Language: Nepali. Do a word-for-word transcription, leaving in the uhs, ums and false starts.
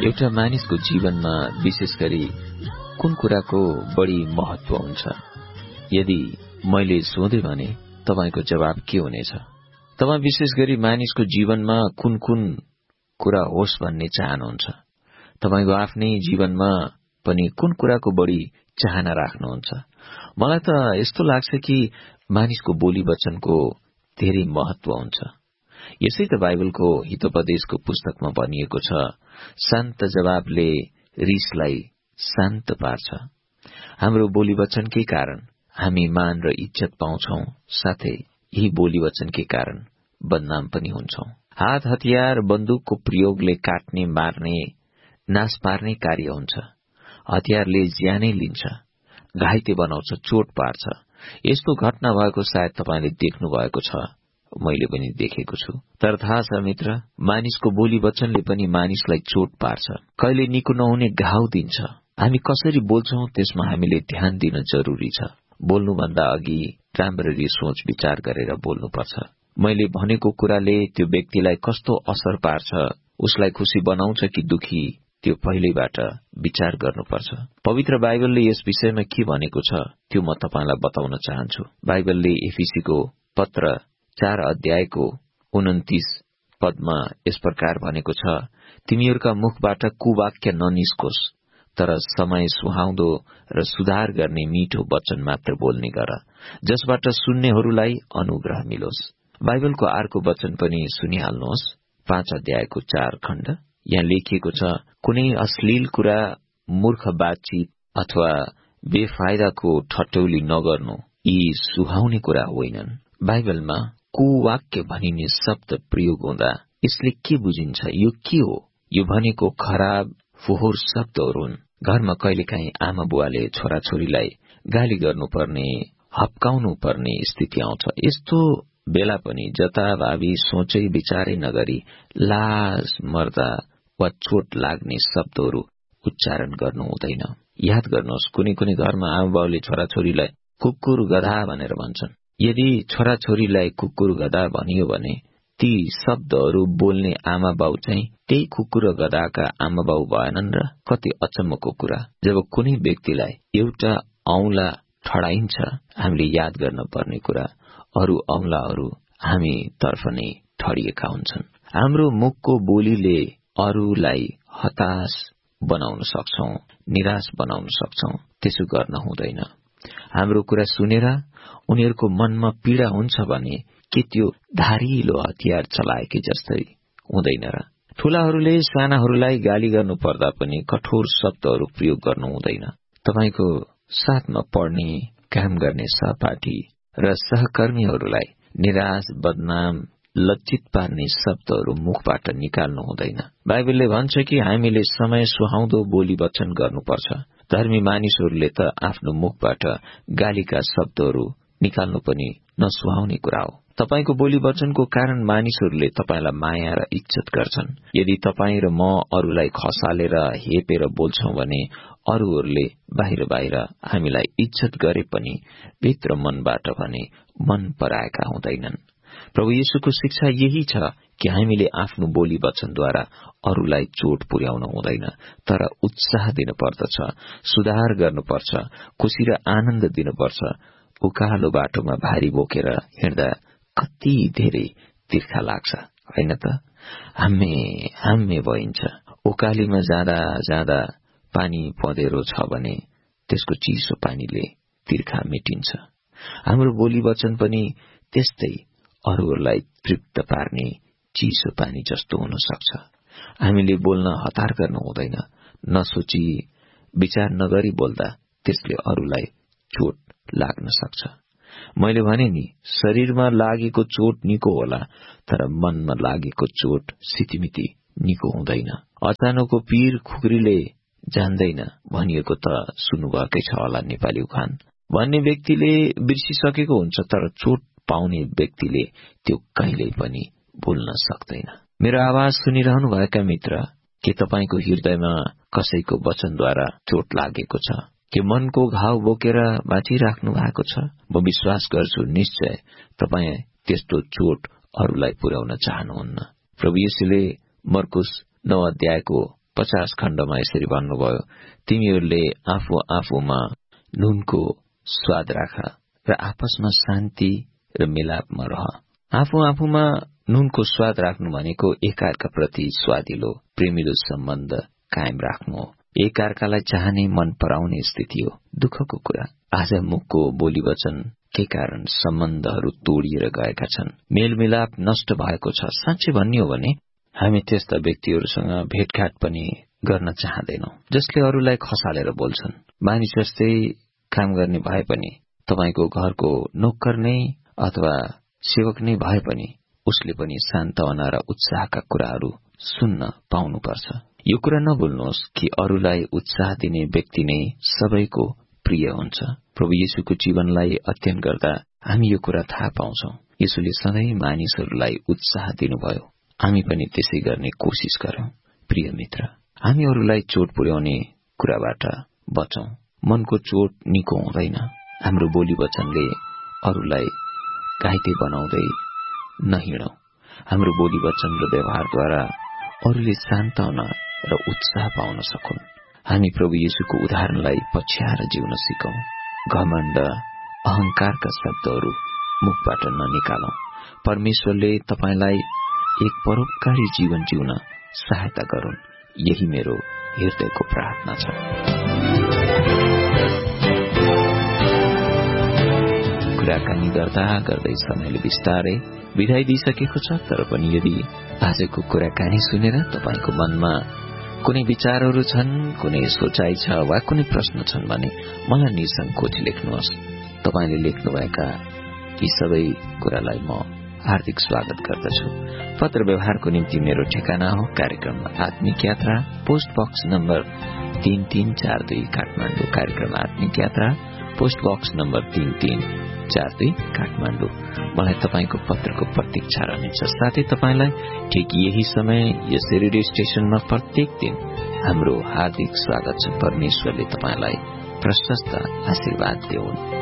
एउटा मानिसको जीवनमा विशेष गरी कुन कुराको बढी महत्व हुन्छ? यदि मैले सोधे भने तपाईको जवाब के हुनेछ? तपाई विशेष गरी मानिसको जीवनमा कुन कुन कुरा होस् भन्ने चाहनुहुन्छ? तपाईको आफ्नै जीवनमा पनि कुन कुराको बढी चाहना राख्नुहुन्छ? मलाई त यस्तो लाग्छ कि मानिसको बोली वचनको धेरै महत्व हुन्छ। यसै त बाइबलको हितोपदेशको पुस्तकमा भनिएको छ, शान्त जवाबले रिसलाई शान्त पार्छ। हाम्रो बोली वचनकै कारण हामी मान र इज्जत पाउँछौं, साथै यही बोली वचनकै कारण बदनाम पनि हुन्छौं। हात हतियार बन्दुकको प्रयोगले काट्ने, मार्ने, नाश पार्ने कार्य हुन्छ। हतियारले ज्यानै लिन्छ, घाइते बनाउँछ, चोट पार्छ। यस्तो घटना भएको सायद तपाईले देख्नु भएको छ, मैले पनि देखेको छु। तर थाहा छ मित्र, मानिसको बोली वचनले पनि मानिसलाई चोट पार्छ, कहिले निको नहुने घाउ दिन्छ। हामी कसरी बोल्छौं त्यसमा हामीले ध्यान दिन जरूरी छ। बोल्नुभन्दा अघि राम्ररी सोच विचार गरेर बोल्नुपर्छ। मैले भनेको कुराले त्यो व्यक्तिलाई कस्तो असर पार्छ, उसलाई खुशी बनाउँछ कि दुखी, त्यो पहिलेबाट विचार गर्नुपर्छ। पवित्र बाइबलले यस विषयमा के भनेको छ त्यो म तपाईलाई बताउन चाहन्छु। बाइबलले एफिसीको पत्र चार अध्यायको उन्तीस पदमा यस प्रकार भनेको छ, तिमीहरूका मुखबाट कुवाक्य ननिस्कोस्, तर समय सुहाउँदो र सुधार गर्ने मिठो वचन मात्र बोल्ने गर, जसबाट सुन्नेहरूलाई अनुग्रह मिलोस्। बाइबलको अर्को वचन पनि सुनिहाल्नुहोस्, पाँच अध्यायको चार खण्ड। यहाँ लेखिएको छ, कुनै अश्लील कुरा, मूर्ख बातचित अथवा बेफाइदाको ठट्टौली नगर्नु, यी सुहाउने कुरा होइनन्। बाइबलमा कुवाक्य भनिने शब्द प्रयोग हुँदा यसले के बुझिन्छ? यो के हो? यो भनेको खराब, फोहोर शब्दहरू हुन्। घरमा कहिलेकाहीँ आमा बुवाले छोराछोरीलाई गाली गर्नुपर्ने, हप्काउनु पर्ने स्थिति आउँछ। यस्तो बेला पनि जताभावी सोचै विचारै नगरी लाज मर्दा वा चोट लाग्ने शब्दहरू उच्चारण गर्नु हुँदैन। याद गर्नुहोस्, कुनै कुनै घरमा आमा बाउले छोराछोरीलाई कुकुर गधा भनेर भन्छन्। यदि छोराछोरीलाई कुकुर गधा भनियो भने ती शब्दहरू बोल्ने आमा बाउ चाहिँ त्यही कुकुर गधाका आमा बाउ भएनन् र? कति अचम्मको कुरा। जब कुनै व्यक्तिलाई एउटा औंला ठडाइन्छ, हामीले याद गर्न पर्ने कुरा, अरू औंलाहरू हामी तर्फ नै ठडिएका हुन्छन्। हाम्रो मुखको बोलीले अरूलाई हताश बनाउन सक्छौं, निराश बनाउन सक्छौं। त्यसो गर्न हुँदैन। हाम्रो कुरा सुनेर उनीहरूको मनमा पीड़ा हुन्छ भने के त्यो धारिलो हतियार चलाएकै जस्तै हुँदैन र? ठूलाहरूले सानाहरूलाई गाली गर्नु पर्दा पनि कठोर शब्दहरू प्रयोग गर्नु हुँदैन। तपाईको साथमा पढ्ने, काम गर्ने सहपाठी र सहकर्मीहरूलाई निराश, बदनाम, लज्जित पार्ने शब्दहरू मुखबाट निकाल्नु हुँदैन। बाइबलले भन्छ कि हामीले समय सुहाउँदो बोली वचन गर्नुपर्छ। धर्मी मानिसहरूले त आफ्नो मुखबाट गालीका शब्दहरू निकाल्नु पनि नसुहाउने कुरा हो। तपाईको बोली वचनको कारण मानिसहरूले तपाईलाई माया र इज्जत गर्छन्। यदि तपाई र म अरूलाई खसालेर हेपेर बोल्छौं भने अरूहरूले बाहिर बाहिर हामीलाई इज्जत गरे पनि भित्र मनबाट भने मन पराएका हुँदैनन्। प्रभु येशूको शिक्षा यही छ कि हामीले आफ्नो बोली वचनद्वारा अरूलाई चोट पुर्याउनु हुँदैन, तर उत्साह दिनुपर्दछ, सुधार गर्नुपर्छ, खुशी र आनन्द दिनुपर्छ। उकालो बाटोमा भारी बोकेर हिँड्दा कति धेरै तिर्खा लाग्छ, होइन त? हाम्मे हाम्मे भइन्छ। उकालीमा जाँदा जाँदा पानी पँधेरो छ भने त्यसको चिसो पानीले तिर्खा मेटिन्छ। हाम्रो बोली वचन पनि त्यस्तै अरूहरूलाई तृप्त पार्ने चिसो पानी जस्तो हुन सक्छ। हामीले बोल्न हतार गर्नु हुँदैन। नसोची विचार नगरी बोल्दा त्यसले अरूलाई चोट लाग्न सक्छ। मैले भने नि, शरीरमा लागेको चोट निको होला, तर मनमा लागेको चोट सितिमिति निको हुँदैन। अचानकको पीर खुकुरीले जान्दैन भनिएको त सुन्नुभएकै छ होला नेपाली उखान। भन्ने व्यक्तिले बिर्सिसकेको हुन्छ, तर चोट पाउने व्यक्तिले त्यो कहिल्यै पनि भुल्न सक्दैन। मेरो आवाज सुनिरहनु भएका मित्र, के तपाईको हृदयमा कसैको वचनद्वारा चोट लागेको छ? के मनको घाउ बोकेर बाँचिराख्नु भएको छ? म विश्वास गर्छु निश्चय तपाई त्यस्तो चोट अरूलाई पुर्याउन चाहनुहुन्न। प्रभु येशूले मर्कुस नौ अध्यायको पचास खण्डमा यसरी भन्नुभयो, तिमीहरूले आफू आफूमा नुनको स्वाद राख र आपसमा शान्ति र मिलापमा रह। आफू आफूमा नुनको स्वाद राख्नु भनेको एकअर्का प्रति स्वादिलो प्रेमिलो सम्बन्ध कायम राख्नु हो। एकअर्कालाई चाहने मन पराउने स्थिति हो। दुःखको कुरा आज मुखको बोली वचन के कारण सम्बन्धहरू तोडिएर गएका छन्। मेलमिलाप नष्ट भएको छ। साँच्चै भन्ने हो भने हामी त्यस्ता व्यक्तिहरूसँग भेटघाट पनि गर्न चाहँदैनौं जसले अरूलाई खसालेर बोल्छन्। मानिस जस्तै काम गर्ने भए पनि, तपाईको घरको नोकर नै अथवा सेवक नै भए पनि उसले पनि सान्तवना र उत्साहका कुराहरू सुन्न पाउनुपर्छ। यो कुरा नभुल्नुहोस् कि अरूलाई उत्साह दिने व्यक्ति नै सबैको प्रिय हुन्छ। प्रभु येशूको जीवनलाई अध्ययन गर्दा हामी यो कुरा थाहा पाउँछौं। येशूले सधैँ मानिसहरूलाई उत्साह दिनुभयो। हामी पनि त्यसै गर्ने कोशिश गरौं। प्रिय मित्र, हामी अरूलाई चोट पुर्याउने कुराबाट बचौं। मनको चोट निको हुँदैन। हाम्रो बोली वचनले अरूलाई घाइते बनाउँदै नहिँडौं। हाम्रो बोली वचन र व्यवहारद्वारा अरूले सान्तवना र उत्साह पाउन सकुन्। हामी प्रभु येशूको उदाहरणलाई पछ्याएर जिउन सिकौं। घमण्ड, अहंकारका शब्दहरू मुखबाट ननिकालौं। परमेश्वरले तपाईलाई एक परोपकारी जीवन जिउन सहायता गरून्। यही मेरो हृदयको प्रार्थना छ। कुराकानी गर्दा गर्दै समयले बिस्तारै बिदाई दिइसकेको छ। तर पनि यदि आजको कुराकानी सुनेर तपाईको मनमा कुनै विचारहरू छन्, कुनै सोचाइ छ वा कुनै प्रश्न छन् भने मलाई निसंकोच लेख्नुहोस्। तपाईले लेख्नुभएका यी सबै कुरालाई म हार्दिक स्वागत गर्दछु। पत्र व्यवहारको निम्ति मेरो ठेगाना हो कार्यक्रम आत्मिक यात्रा, पोस्ट बक्स नम्बर तीन तीन चार दुई काठमाडौँ। कार्यक्रम आत्मिक यात्रा, पोस्ट बक्स नम्बर तीन तीन चार दुई काठमाडौँ। मलाई तपाईको पत्रको प्रतीक्षा रहनेछ। साथै तपाईलाई ठिक यही समय यस रेडियो स्टेशनमा प्रत्येक दिन हाम्रो हार्दिक स्वागत छ। परमेश्वरले तपाईलाई प्रशस्त आशीर्वाद दिउन्।